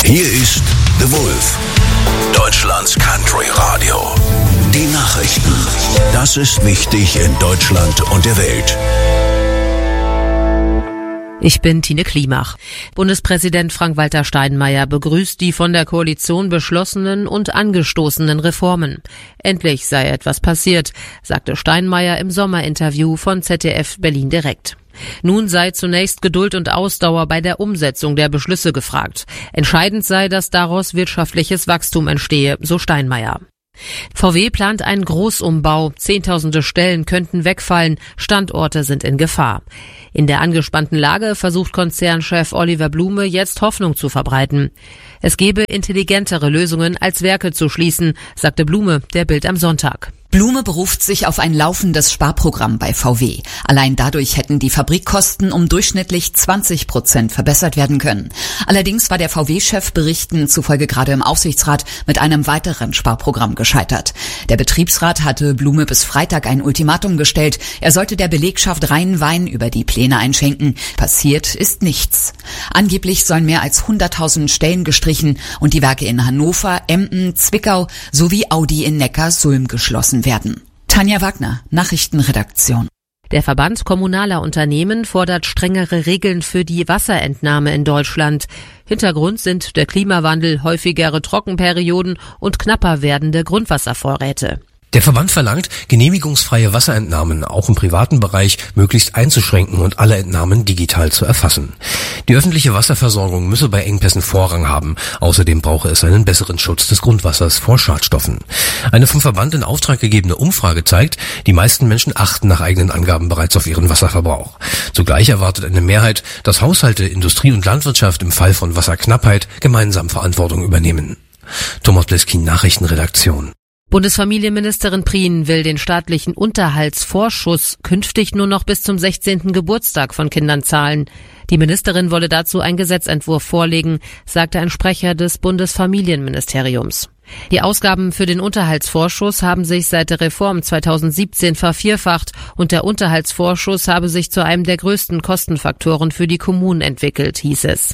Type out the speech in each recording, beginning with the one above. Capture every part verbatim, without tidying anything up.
Hier ist The Wolf, Deutschlands Country Radio. Die Nachrichten. Das ist wichtig in Deutschland und der Welt. Ich bin Tine Klimach. Bundespräsident Frank-Walter Steinmeier begrüßt die von der Koalition beschlossenen und angestoßenen Reformen. Endlich sei etwas passiert, sagte Steinmeier im Sommerinterview von Z D F Berlin Direkt. Nun sei zunächst Geduld und Ausdauer bei der Umsetzung der Beschlüsse gefragt. Entscheidend sei, dass daraus wirtschaftliches Wachstum entstehe, so Steinmeier. V W plant einen Großumbau. Zehntausende Stellen könnten wegfallen. Standorte sind in Gefahr. In der angespannten Lage versucht Konzernchef Oliver Blume jetzt Hoffnung zu verbreiten. Es gebe intelligentere Lösungen, als Werke zu schließen, sagte Blume der Bild am Sonntag. Blume beruft sich auf ein laufendes Sparprogramm bei V W. Allein dadurch hätten die Fabrikkosten um durchschnittlich zwanzig Prozent verbessert werden können. Allerdings war der V W-Chef Berichten zufolge gerade im Aufsichtsrat mit einem weiteren Sparprogramm gescheitert. Der Betriebsrat hatte Blume bis Freitag ein Ultimatum gestellt. Er sollte der Belegschaft reinen Wein über die Pläne einschenken. Passiert ist nichts. Angeblich sollen mehr als hunderttausend Stellen gestrichen und die Werke in Hannover, Emden, Zwickau sowie Audi in Neckarsulm geschlossen werden. Tanja Wagner, Nachrichtenredaktion. Der Verband kommunaler Unternehmen fordert strengere Regeln für die Wasserentnahme in Deutschland. Hintergrund sind der Klimawandel, häufigere Trockenperioden und knapper werdende Grundwasservorräte. Der Verband verlangt, genehmigungsfreie Wasserentnahmen auch im privaten Bereich möglichst einzuschränken und alle Entnahmen digital zu erfassen. Die öffentliche Wasserversorgung müsse bei Engpässen Vorrang haben. Außerdem brauche es einen besseren Schutz des Grundwassers vor Schadstoffen. Eine vom Verband in Auftrag gegebene Umfrage zeigt, die meisten Menschen achten nach eigenen Angaben bereits auf ihren Wasserverbrauch. Zugleich erwartet eine Mehrheit, dass Haushalte, Industrie und Landwirtschaft im Fall von Wasserknappheit gemeinsam Verantwortung übernehmen. Thomas Bleskin, Nachrichtenredaktion. Bundesfamilienministerin Prien will den staatlichen Unterhaltsvorschuss künftig nur noch bis zum sechzehnten Geburtstag von Kindern zahlen. Die Ministerin wolle dazu einen Gesetzentwurf vorlegen, sagte ein Sprecher des Bundesfamilienministeriums. Die Ausgaben für den Unterhaltsvorschuss haben sich seit der Reform zweitausendsiebzehn vervierfacht und der Unterhaltsvorschuss habe sich zu einem der größten Kostenfaktoren für die Kommunen entwickelt, hieß es.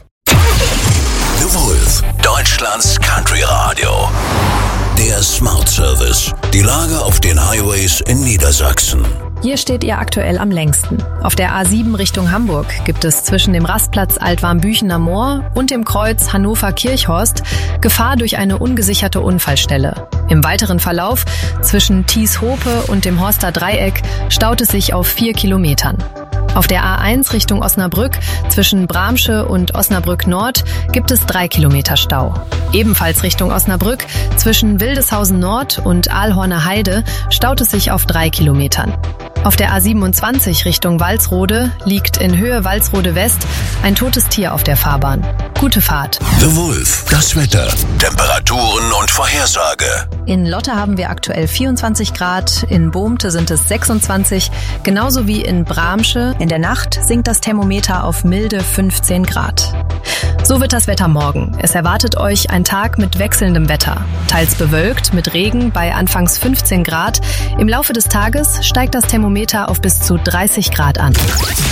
The Wolf, Deutschlands Country Radio. Der Smart Service. Die Lage auf den Highways in Niedersachsen. Hier steht ihr aktuell am längsten. Auf der A sieben Richtung Hamburg gibt es zwischen dem Rastplatz Altwarmbüchener Moor und dem Kreuz Hannover-Kirchhorst Gefahr durch eine ungesicherte Unfallstelle. Im weiteren Verlauf zwischen Thies-Hope und dem Horster Dreieck staut es sich auf vier Kilometern. Auf der A eins Richtung Osnabrück zwischen Bramsche und Osnabrück Nord gibt es drei Kilometer Stau. Ebenfalls Richtung Osnabrück zwischen Wildeshausen Nord und Aalhorner Heide staut es sich auf drei Kilometern. Auf der A siebenundzwanzig Richtung Walsrode liegt in Höhe Walsrode West ein totes Tier auf der Fahrbahn. Gute Fahrt. The Wolf, das Wetter, Temperaturen und Vorhersage. In Lotte haben wir aktuell vierundzwanzig Grad, in Bohmte sind es sechsundzwanzig, genauso wie in Bramsche. In der Nacht sinkt das Thermometer auf milde fünfzehn Grad. So wird das Wetter morgen. Es erwartet euch ein Tag mit wechselndem Wetter. Teils bewölkt mit Regen bei anfangs fünfzehn Grad. Im Laufe des Tages steigt das Thermometer auf bis zu dreißig Grad an.